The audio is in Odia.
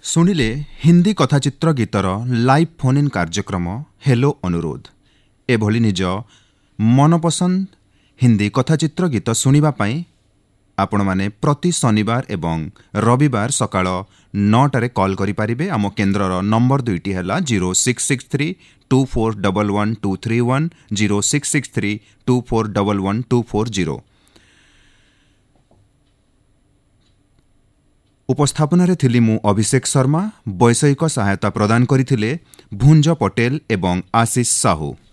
ଶୁଣିଲେ ହିନ୍ଦୀ କଥାଚିତ୍ର ଗୀତର ଲାଇଭ୍ ଫୋନ୍ ଇନ୍ କାର୍ଯ୍ୟକ୍ରମ ହେଲୋ ଅନୁରୋଧ। ଏଭଳି ନିଜ ମନପସନ୍ଦ ହିନ୍ଦୀ କଥାଚିତ୍ର ଗୀତ ଶୁଣିବା ପାଇଁ ଆପଣମାନେ ପ୍ରତି ଶନିବାର ଏବଂ ରବିବାର ସକାଳ 9ଟାରେ କଲ୍ କରିପାରିବେ। ଆମ କେନ୍ଦ୍ରର ନମ୍ବର ଦୁଇଟି ହେଲା 0663241123 0663241124। ଉପସ୍ଥାପନାରେ ଥିଲି ମୁଁ ଅଭିଷେକ ଶର୍ମା। ବୈଷୟିକ ସହାୟତା ପ୍ରଦାନ କରିଥିଲେ ଭୁଞ୍ଜ ପଟେଲ ଏବଂ ଆଶିଷ ସାହୁ।